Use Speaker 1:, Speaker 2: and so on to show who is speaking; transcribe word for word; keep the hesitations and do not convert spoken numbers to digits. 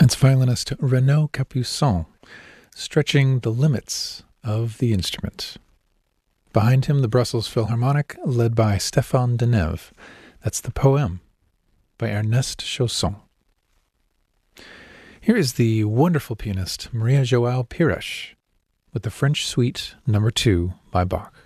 Speaker 1: That's violinist Renaud Capuçon, stretching the limits of the instrument. Behind him, the Brussels Philharmonic, led by Stéphane Denève. That's the Poème by Ernest Chausson. Here is the wonderful pianist Maria João Pires with the French Suite Number Two by Bach.